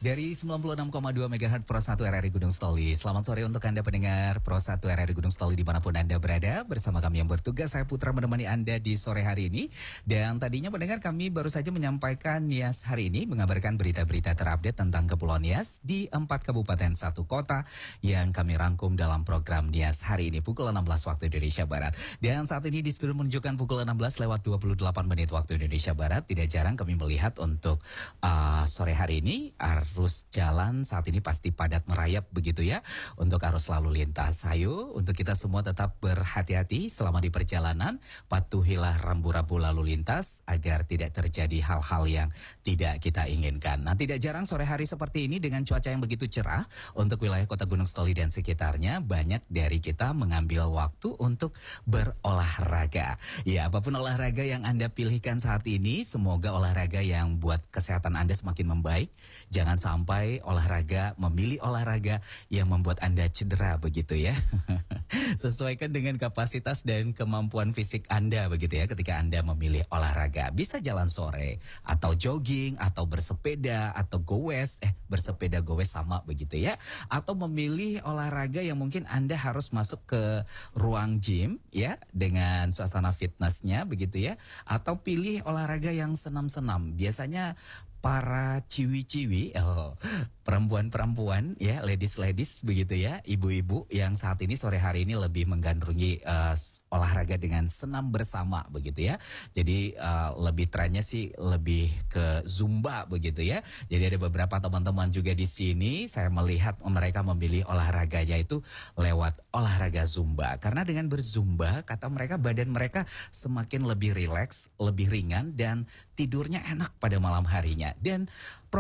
Dari 96,2 MHz Pro 1 RRI Gunung Stoli. Selamat sore untuk Anda pendengar Pro 1 RRI Gunung Stoli dimanapun Anda berada. Bersama kami yang bertugas, saya Putra menemani Anda di sore hari ini. Dan tadinya pendengar, kami baru saja menyampaikan Nias hari ini, mengabarkan berita-berita terupdate tentang Kepulauan Nias di 4 kabupaten 1 kota yang kami rangkum dalam program Nias hari ini pukul 16 waktu Indonesia Barat. Dan saat ini di studio menunjukkan pukul 16 lewat 28 menit waktu Indonesia Barat. Tidak jarang kami melihat untuk sore hari ini arus jalan saat ini pasti padat merayap begitu ya untuk arus lalu lintas. Ayo untuk kita semua tetap berhati-hati selama di perjalanan, patuhilah rambu-rambu lalu lintas agar tidak terjadi hal-hal yang tidak kita inginkan. Nah, tidak jarang sore hari seperti ini dengan cuaca yang begitu cerah untuk wilayah Kota Gunung Stoli dan sekitarnya, banyak dari kita mengambil waktu untuk berolahraga. Ya, apapun olahraga yang Anda pilihkan saat ini, semoga olahraga yang buat kesehatan Anda semakin membaik. Jangan sampai memilih olahraga yang membuat Anda cedera begitu ya. Sesuaikan dengan kapasitas dan kemampuan fisik Anda begitu ya ketika Anda memilih olahraga. Bisa jalan sore atau jogging atau bersepeda atau goes, bersepeda goes sama begitu ya. Atau memilih olahraga yang mungkin Anda harus masuk ke ruang gym ya dengan suasana fitnessnya begitu ya. Atau pilih olahraga yang senam-senam. Biasanya para ciwi-ciwi, perempuan-perempuan ya, ladies-ladies begitu ya, ibu-ibu yang saat ini sore hari ini lebih menggandrungi olahraga dengan senam bersama begitu ya. Jadi lebih trennya sih lebih ke Zumba begitu ya. Jadi ada beberapa teman-teman juga di sini saya melihat mereka memilih olahraganya itu lewat olahraga Zumba. Karena dengan berzumba kata mereka badan mereka semakin lebih rileks, lebih ringan dan tidurnya enak pada malam harinya. Dan